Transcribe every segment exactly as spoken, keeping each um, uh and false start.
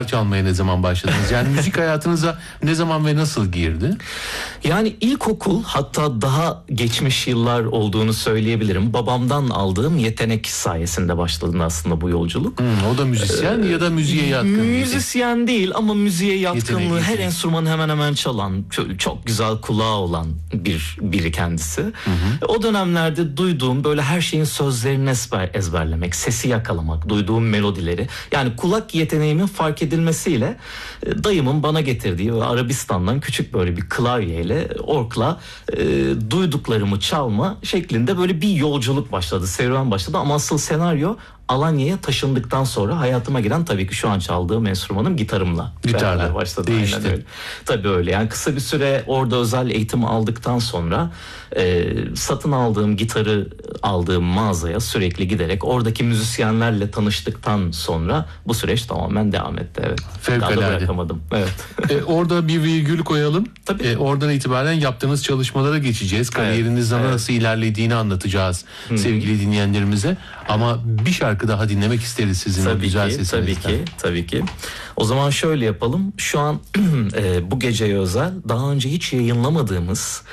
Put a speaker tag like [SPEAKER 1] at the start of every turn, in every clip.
[SPEAKER 1] çalmaya ne zaman başladınız? Yani müzik hayatınıza ne zaman ve nasıl girdi?
[SPEAKER 2] Yani ilkokul, hatta daha geçmiş yıllar olduğunu söyleyebilirim. Babamdan aldığım yetenek sayesinde başladı aslında bu yolculuk.
[SPEAKER 1] Hmm, o da müzisyen ee, ya da müziğe yatkın.
[SPEAKER 2] Müzisyen mıydı? Değil ama müziğe yatkınlığı,
[SPEAKER 1] yetenek,
[SPEAKER 2] her
[SPEAKER 1] yetenek.
[SPEAKER 2] enstrümanı hemen hemen çalan, çok, çok güzel kulağı olan bir biri kendisi. Hı hı. O dönemlerde duyduğum böyle her şeyin sözlerini ezber, ezberlemek, sesi yakalamak, duyduğum melodileri, yani kulak yeteneğimin fark edilmesiyle dayımın bana getirdiği ve Arabistan'dan küçük böyle bir klavyeyle, orkla e, duyduklarımı çalma şeklinde böyle bir yolculuk başladı, serüven başladı. Ama asıl senaryo Alanya'ya taşındıktan sonra hayatıma giren, tabii ki şu an çaldığım enstrümanım gitarımla
[SPEAKER 1] Gitarla
[SPEAKER 2] başladı.
[SPEAKER 1] değişti.
[SPEAKER 2] Aynen öyle. Tabii öyle. Yani kısa bir süre orada özel eğitim aldıktan sonra e, satın aldığım gitarı aldığım mağazaya sürekli giderek oradaki müzisyenlerle tanıştıktan sonra bu süreç tamamen devam etti. Evet.
[SPEAKER 1] Fevkalade.
[SPEAKER 2] Daha da bırakamadım. Evet.
[SPEAKER 1] E, orada bir virgül koyalım.
[SPEAKER 2] Tabii.
[SPEAKER 1] E, oradan itibaren yaptığınız çalışmalara geçeceğiz. Kariyerinizin evet. nasıl evet. ilerlediğini anlatacağız hmm. sevgili dinleyenlerimize. Ama bir şarkı daha dinlemek isteriz sizin
[SPEAKER 2] tabii
[SPEAKER 1] o güzel
[SPEAKER 2] ki,
[SPEAKER 1] sesinizden.
[SPEAKER 2] Tabii ki, tabii ki. O zaman şöyle yapalım. Şu an e, bu geceye özel daha önce hiç yayınlamadığımız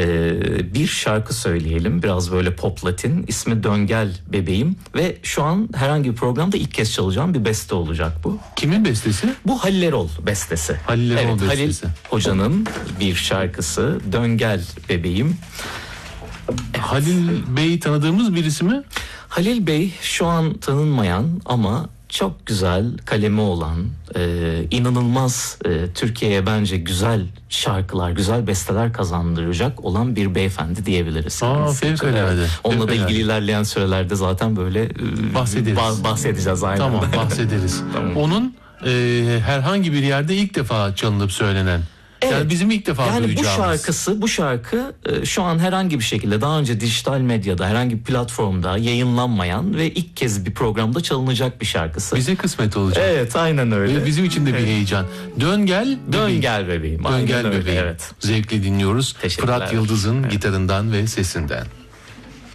[SPEAKER 2] e, bir şarkı söyleyelim. Biraz böyle pop latin. İsmi Dön Gel Bebeğim ve şu an herhangi bir programda ilk kez çalacağım bir beste olacak bu.
[SPEAKER 1] Kimin bestesi?
[SPEAKER 2] Bu Halil Erol bestesi.
[SPEAKER 1] Halil Erol
[SPEAKER 2] evet,
[SPEAKER 1] bestesi.
[SPEAKER 2] Halil Hoca'nın bir şarkısı Dön Gel Bebeğim.
[SPEAKER 1] Evet. Halil Bey tanıdığımız birisi mi?
[SPEAKER 2] Halil Bey şu an tanınmayan ama çok güzel kalemi olan, e, inanılmaz e, Türkiye'ye bence güzel şarkılar, güzel besteler kazandıracak olan bir beyefendi diyebiliriz.
[SPEAKER 1] Aa, fevkalade.
[SPEAKER 2] Onunla da ilgili ilerleyen sürelerde zaten böyle e,
[SPEAKER 1] bahsederiz.
[SPEAKER 2] Bah, bahsedeceğiz aynen.
[SPEAKER 1] Tamam, bahsederiz. Tamam. Onun e, herhangi bir yerde ilk defa çalınıp söylenen. Evet. Yani bizim ilk defa
[SPEAKER 2] yani
[SPEAKER 1] duyacağımız.
[SPEAKER 2] bu şarkısı, bu şarkı şu an herhangi bir şekilde daha önce dijital medyada, herhangi bir platformda yayınlanmayan ve ilk kez bir programda çalınacak bir şarkısı.
[SPEAKER 1] Bize kısmet olacak.
[SPEAKER 2] Evet, aynen öyle.
[SPEAKER 1] Bizim için de bir
[SPEAKER 2] evet.
[SPEAKER 1] heyecan. Dön gel bebeğim.
[SPEAKER 2] Dön gel bebeğim.
[SPEAKER 1] Dön gel bebeğim.
[SPEAKER 2] Evet.
[SPEAKER 1] Zevkle dinliyoruz. Fırat Yıldız'ın evet. gitarından ve sesinden.